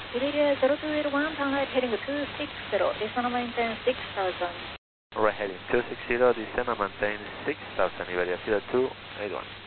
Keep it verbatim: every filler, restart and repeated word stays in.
Iberia zero two eight one, pound right heading to two six zero, descend maintain six thousand. Right heading two six zero, descend and maintain six thousand, Iberia zero two eight one.